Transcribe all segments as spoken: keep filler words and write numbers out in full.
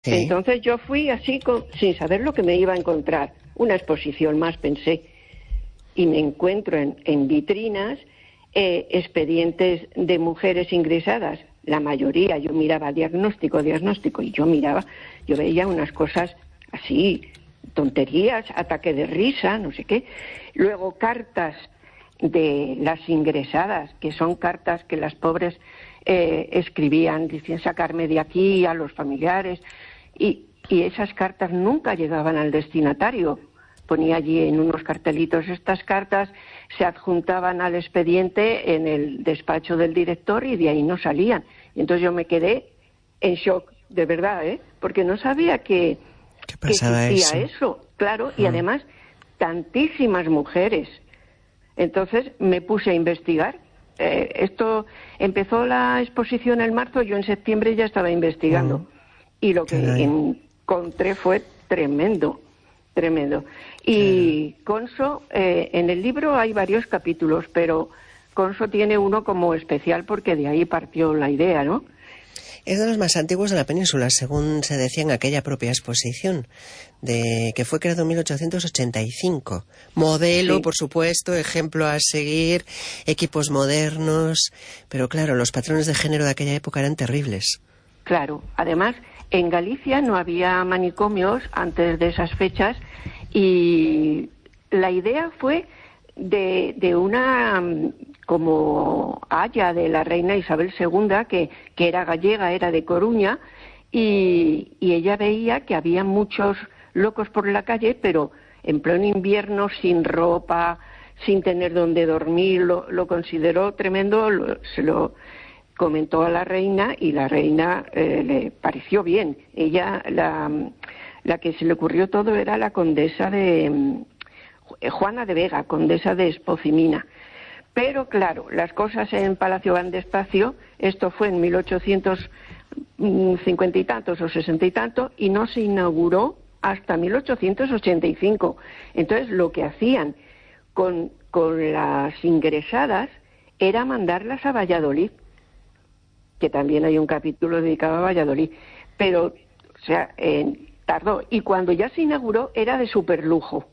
Sí. Entonces yo fui así con, sin saber lo que me iba a encontrar. Una exposición más, pensé. Y me encuentro en, en vitrinas eh, expedientes de mujeres ingresadas. La mayoría, yo miraba diagnóstico, diagnóstico, y yo miraba, yo veía unas cosas así, tonterías, ataque de risa, no sé qué. Luego cartas de las ingresadas, que son cartas que las pobres eh, escribían, diciendo sacarme de aquí a los familiares, y, y esas cartas nunca llegaban al destinatario. Ponía allí en unos cartelitos estas cartas, se adjuntaban al expediente en el despacho del director y de ahí no salían. Y entonces yo me quedé en shock, de verdad, ¿eh? Porque no sabía que, ¿Qué que pasaba existía eso? eso, claro, y Mm. además tantísimas mujeres. Entonces me puse a investigar. Eh, esto empezó la exposición en marzo, yo en septiembre ya estaba investigando. Mm. Y lo que Caray. encontré fue tremendo, tremendo. Y Conso, eh, en el libro hay varios capítulos, pero Conso tiene uno como especial porque de ahí partió la idea, ¿no? Es de los más antiguos de la península, según se decía en aquella propia exposición, de que fue creado en mil ochocientos ochenta y cinco. Modelo, Sí. por supuesto, ejemplo a seguir, equipos modernos, pero claro, los patrones de género de aquella época eran terribles. Claro, además en Galicia no había manicomios antes de esas fechas y la idea fue de, de una mm, como aya de la reina Isabel segunda, que, que era gallega, era de Coruña, y, y ella veía que había muchos locos por la calle, pero en pleno invierno, sin ropa, sin tener donde dormir, lo, lo consideró tremendo, lo, se lo comentó a la reina y la reina eh, le pareció bien. Ella, la, la que se le ocurrió todo era la condesa de eh, Juana de Vega, condesa de Espocimina. Pero claro, las cosas en Palacio van despacio. Esto fue en mil ochocientos cincuenta y tantos o sesenta y tanto y no se inauguró hasta mil ochocientos ochenta y cinco. Entonces lo que hacían con, con las ingresadas era mandarlas a Valladolid, que también hay un capítulo dedicado a Valladolid, pero, o sea, eh, tardó, y cuando ya se inauguró era de superlujo.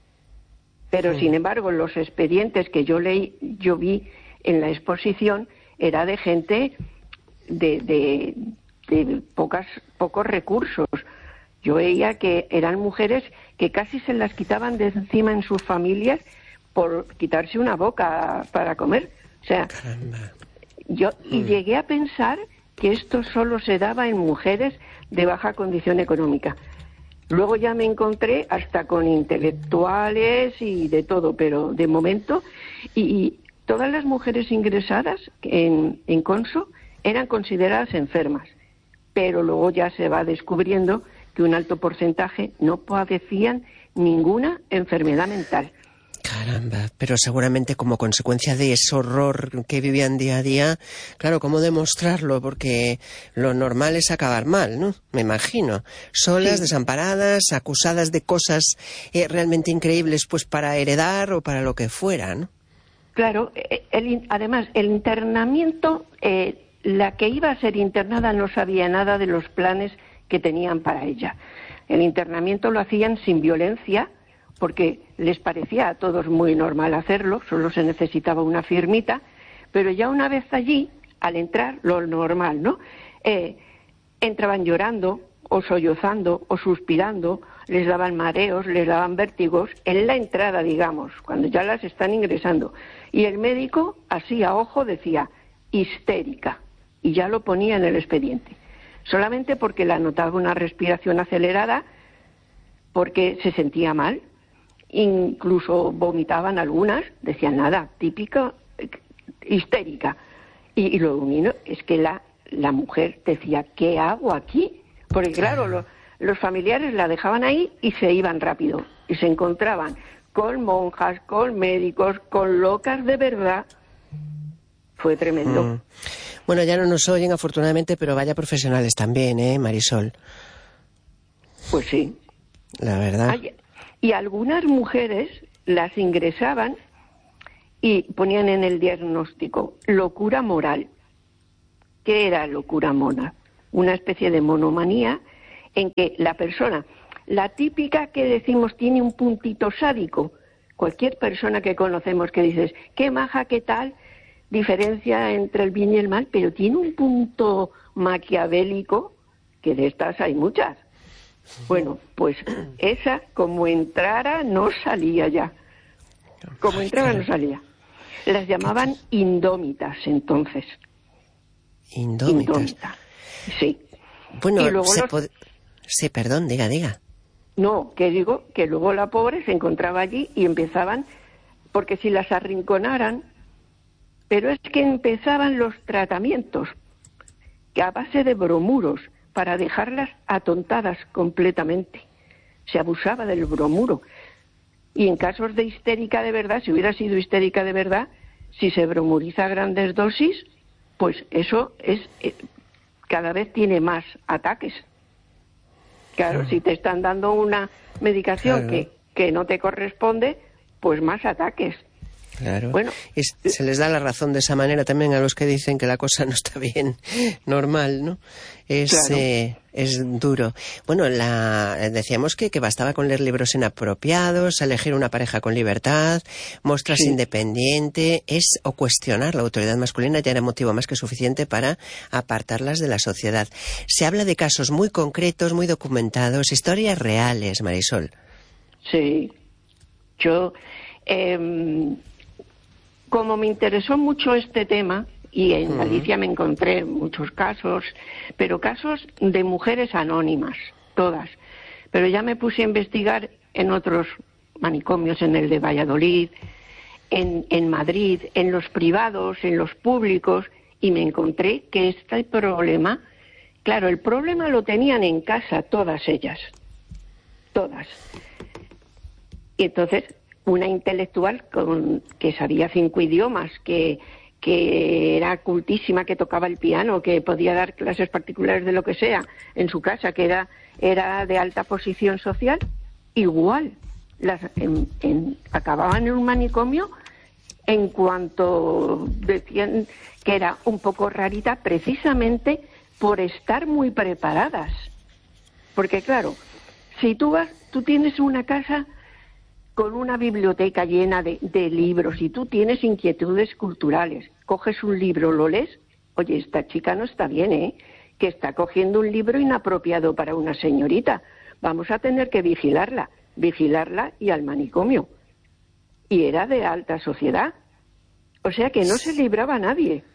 Pero, Sí. sin embargo, los expedientes que yo leí, yo vi en la exposición, era de gente de, de, de pocas, pocos recursos. Yo veía que eran mujeres que casi se las quitaban de encima en sus familias por quitarse una boca para comer. O sea, Caramba. yo y Mm. llegué a pensar que esto solo se daba en mujeres de baja condición económica. Luego ya me encontré hasta con intelectuales y de todo, pero de momento, y, y todas las mujeres ingresadas en, en Conso eran consideradas enfermas, pero luego ya se va descubriendo que un alto porcentaje no padecían ninguna enfermedad mental. Caramba, pero seguramente como consecuencia de ese horror que vivían día a día, claro, ¿cómo demostrarlo? Porque lo normal es acabar mal, ¿no? Me imagino. Solas, Sí. desamparadas, acusadas de cosas eh, realmente increíbles, pues para heredar o para lo que fuera, ¿no? Claro, eh, el, además, el internamiento, eh, la que iba a ser internada no sabía nada de los planes que tenían para ella. El internamiento lo hacían sin violencia, porque les parecía a todos muy normal hacerlo, solo se necesitaba una firmita, pero ya una vez allí, al entrar, lo normal, ¿no? Eh, entraban llorando, o sollozando, o suspirando, les daban mareos, les daban vértigos, en la entrada, digamos, cuando ya las están ingresando. Y el médico, así a ojo, decía, histérica, y ya lo ponía en el expediente. Solamente porque la notaba una respiración acelerada, porque se sentía mal, incluso vomitaban algunas, decían nada, típica, histérica. Y, y lo único es que la, la mujer decía, ¿qué hago aquí? Porque claro, lo, los familiares la dejaban ahí y se iban rápido. Y se encontraban con monjas, con médicos, con locas de verdad. Fue tremendo. Mm. Bueno, ya no nos oyen afortunadamente, pero vaya profesionales también, ¿eh, Marisol? Pues sí. La verdad. Hay, y algunas mujeres las ingresaban y ponían en el diagnóstico locura moral. ¿Qué era locura moral? Una especie de monomanía en que la persona, la típica que decimos tiene un puntito sádico, cualquier persona que conocemos que dices, qué maja, qué tal, diferencia entre el bien y el mal, pero tiene un punto maquiavélico, que de estas hay muchas. Bueno, pues esa, como entrara, no salía ya. Como entraba, no salía. Las llamaban indómitas, entonces. Indómitas. Indómita, sí. Bueno, y luego se los... pod... sí, perdón, diga, diga. No, que digo que luego la pobre se encontraba allí y empezaban, porque si las arrinconaran, pero es que empezaban los tratamientos, que a base de bromuros, para dejarlas atontadas completamente. Se abusaba del bromuro. Y en casos de histérica de verdad, si hubiera sido histérica de verdad, si se bromuriza a grandes dosis, pues eso es eh, cada vez tiene más ataques. Claro, claro, si te están dando una medicación claro. que, que no te corresponde, pues más ataques. Claro, bueno, y se les da la razón de esa manera también a los que dicen que la cosa no está bien, normal, ¿no? Es, claro. eh, es duro. Bueno, la, decíamos que, que bastaba con leer libros inapropiados, elegir una pareja con libertad, mostrarse sí. independiente, es o cuestionar la autoridad masculina ya era motivo más que suficiente para apartarlas de la sociedad. Se habla de casos muy concretos, muy documentados, historias reales, Marisol. Sí, yo... Eh... Como me interesó mucho este tema, y en uh-huh. Galicia me encontré muchos casos, pero casos de mujeres anónimas, todas. Pero ya me puse a investigar en otros manicomios, en el de Valladolid, en, en Madrid, en los privados, en los públicos, y me encontré que este problema, claro, el problema lo tenían en casa todas ellas, todas. Y entonces... una intelectual con, que sabía cinco idiomas, que, que era cultísima, que tocaba el piano, que podía dar clases particulares de lo que sea en su casa, que era, era de alta posición social, igual las, en, en, acababan en un manicomio en cuanto decían que era un poco rarita, precisamente por estar muy preparadas. Porque claro, si tú vas, tú tienes una casa con una biblioteca llena de, de libros y tú tienes inquietudes culturales, coges un libro, lo lees, oye, esta chica no está bien, ¿eh? Que está cogiendo un libro inapropiado para una señorita. Vamos a tener que vigilarla, vigilarla y al manicomio. Y era de alta sociedad. O sea que no se libraba nadie.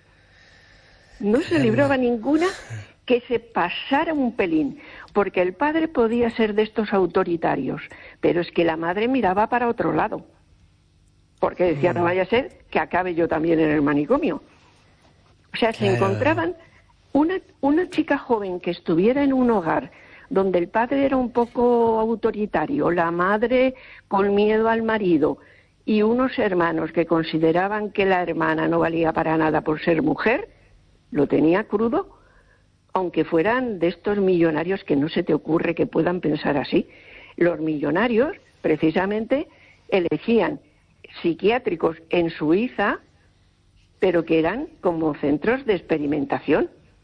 No se libraba ninguna que se pasara un pelín, porque el padre podía ser de estos autoritarios, pero es que la madre miraba para otro lado, porque decía, no vaya a ser que acabe yo también en el manicomio. O sea, se encontraban una, una chica joven que estuviera en un hogar donde el padre era un poco autoritario, la madre con miedo al marido, y unos hermanos que consideraban que la hermana no valía para nada por ser mujer, lo tenía crudo, aunque fueran de estos millonarios que no se te ocurre que puedan pensar así. Los millonarios, precisamente, elegían psiquiátricos en Suiza, pero que eran como centros de experimentación.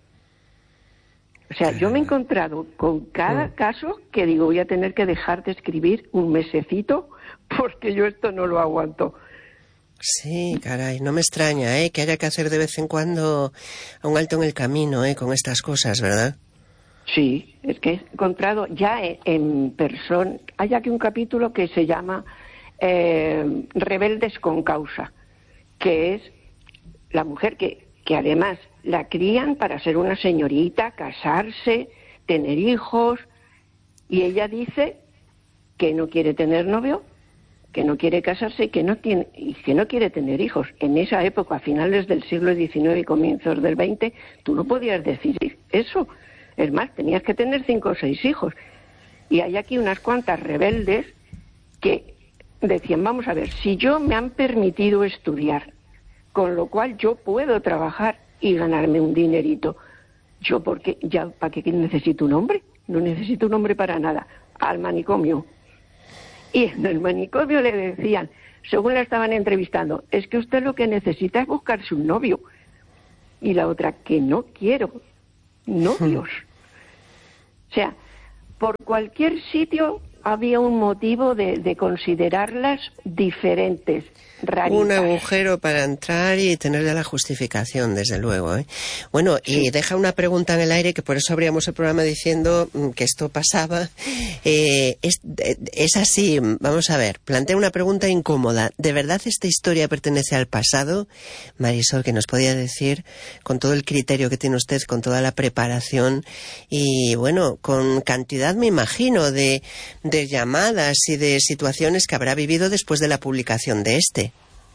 O sea, yo me he encontrado con cada caso que digo, voy a tener que dejar de escribir un mesecito porque yo esto no lo aguanto. Sí, caray, no me extraña, ¿eh? Que haya que hacer de vez en cuando un alto en el camino, ¿eh? Con estas cosas, ¿verdad? Sí, es que he encontrado ya en persona, hay aquí un capítulo que se llama eh, Rebeldes con causa, que es la mujer que, que además la crían para ser una señorita, casarse, tener hijos, y ella dice que no quiere tener novio, que no quiere casarse y que no tiene y que no quiere tener hijos. En esa época, a finales del siglo diecinueve y comienzos del veinte, tú no podías decir eso. Es más, tenías que tener cinco o seis hijos. Y hay aquí unas cuantas rebeldes que decían, vamos a ver, si yo me han permitido estudiar, con lo cual yo puedo trabajar y ganarme un dinerito, yo porque ya para qué necesito un hombre, no necesito un hombre para nada, al manicomio. Y en el manicomio le decían, según la estaban entrevistando, es que usted lo que necesita es buscarse un novio. Y la otra, que no quiero novios. O sea, por cualquier sitio había un motivo de, de considerarlas diferentes. Raritas. Un agujero para entrar y tener ya la justificación, desde luego, ¿eh? Bueno, sí. Y deja una pregunta en el aire, que por eso abríamos el programa diciendo que esto pasaba. Eh, es, es así, vamos a ver, plantea una pregunta incómoda. ¿De verdad esta historia pertenece al pasado? Marisol, que nos podía decir, con todo el criterio que tiene usted, con toda la preparación y, bueno, con cantidad, me imagino, de, de llamadas y de situaciones que habrá vivido después de la publicación de este.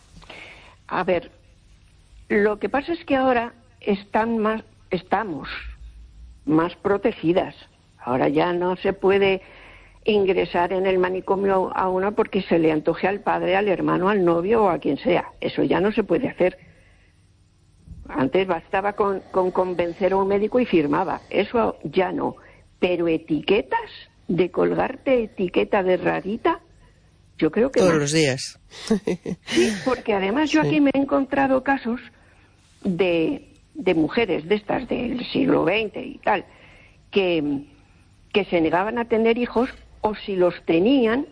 A ver, lo que pasa es que ahora están más, estamos más protegidas. Ahora ya no se puede ingresar en el manicomio a una porque se le antoje al padre, al hermano, al novio o a quien sea. Eso ya no se puede hacer. Antes bastaba con, con convencer a un médico y firmaba. Eso ya no. Pero etiquetas, de colgarte etiqueta de rarita, yo creo que todos más. Los días. Sí, porque además yo aquí sí. me he encontrado casos de, de mujeres de estas del siglo veinte y tal, que, que se negaban a tener hijos, o si los tenían,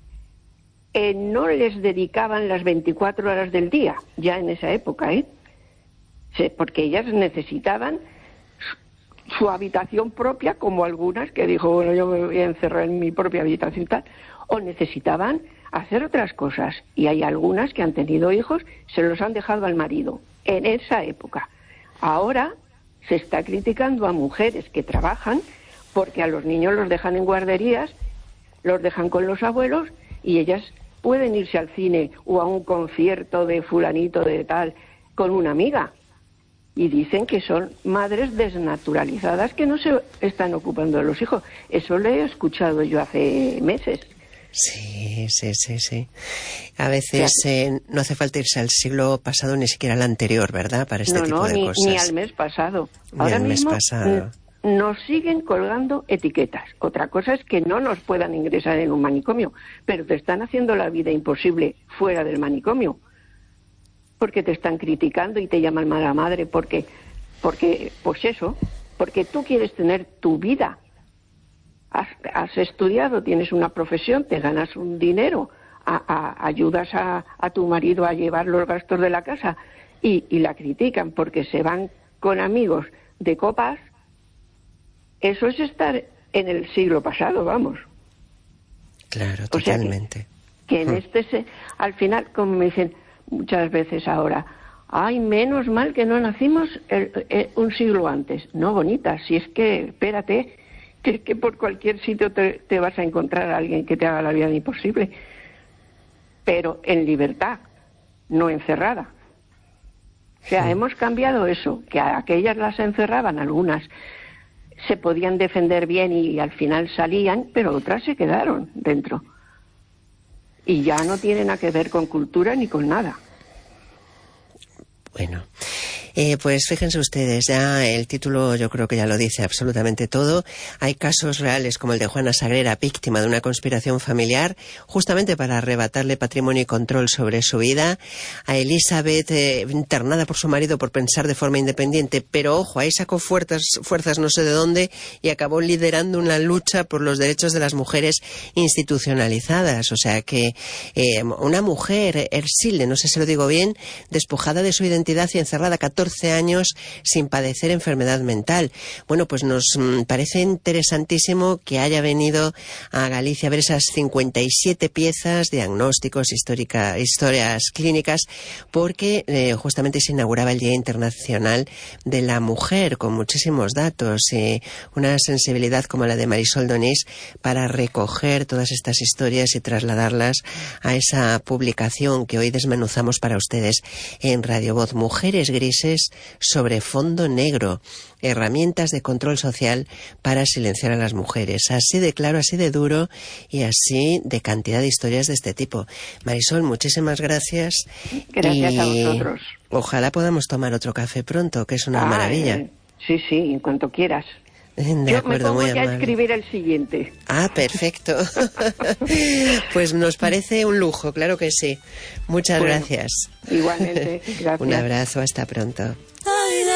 eh, no les dedicaban las veinticuatro horas del día, ya en esa época, ¿eh? Sí, porque ellas necesitaban su, su habitación propia, como algunas que dijo, bueno, yo me voy a encerrar en mi propia habitación y tal, o necesitaban hacer otras cosas, y hay algunas que han tenido hijos, se los han dejado al marido, en esa época. Ahora se está criticando a mujeres que trabajan porque a los niños los dejan en guarderías, los dejan con los abuelos, y ellas pueden irse al cine o a un concierto de fulanito de tal con una amiga, y dicen que son madres desnaturalizadas que no se están ocupando de los hijos. Eso lo he escuchado yo hace meses. Sí, sí, sí, sí. A veces eh, no hace falta irse al siglo pasado, ni siquiera al anterior, ¿verdad? Para este no, tipo no, de ni, cosas. ni al mes pasado. Ni Ahora al mismo mes pasado. Nos siguen colgando etiquetas. Otra cosa es que no nos puedan ingresar en un manicomio, pero te están haciendo la vida imposible fuera del manicomio, porque te están criticando y te llaman mala madre, porque, porque pues eso, porque tú quieres tener tu vida. Has, has estudiado, tienes una profesión, te ganas un dinero, a, a, ayudas a, a tu marido a llevar los gastos de la casa, y, y la critican porque se van con amigos de copas. Eso es estar en el siglo pasado, vamos. Claro, totalmente. O sea que, que en este, se, al final, como me dicen muchas veces ahora, ay, menos mal que no nacimos el, el, un siglo antes. No, bonita, si es que, espérate, que es que por cualquier sitio te, te vas a encontrar a alguien que te haga la vida imposible, pero en libertad, no encerrada. O sea, sí. Hemos cambiado eso, que a aquellas las encerraban, algunas se podían defender bien y al final salían, pero otras se quedaron dentro. Y ya no tienen nada que ver con cultura ni con nada. Bueno, eh, pues fíjense ustedes, ya el título yo creo que ya lo dice absolutamente todo. Hay casos reales como el de Juana Sagrera, víctima de una conspiración familiar, justamente para arrebatarle patrimonio y control sobre su vida. A Elizabeth, eh, internada por su marido por pensar de forma independiente, pero ojo, ahí sacó fuerzas, fuerzas no sé de dónde y acabó liderando una lucha por los derechos de las mujeres institucionalizadas. O sea que eh, una mujer, Ercilde, no sé si lo digo bien, despojada de su identidad y encerrada catorce años sin padecer enfermedad mental. Bueno, pues nos mmm, parece interesantísimo que haya venido a Galicia a ver esas cincuenta y siete piezas, diagnósticos, histórica, historias clínicas, porque eh, justamente se inauguraba el Día Internacional de la Mujer, con muchísimos datos, eh, una sensibilidad como la de Marisol Donís para recoger todas estas historias y trasladarlas a esa publicación que hoy desmenuzamos para ustedes en Radio Voz. Mujeres grises sobre fondo negro, herramientas de control social para silenciar a las mujeres. Así de claro, así de duro y así de cantidad de historias de este tipo. Marisol, muchísimas gracias. Gracias y a vosotros. Ojalá podamos tomar otro café pronto, que es una ah, maravilla. Eh, sí, sí, en cuanto quieras. De Yo acuerdo, me pongo muy ya amable. a escribir el siguiente. Ah, perfecto. Pues nos parece un lujo, claro que sí. Muchas bueno, gracias. Igualmente, gracias. Un abrazo, hasta pronto.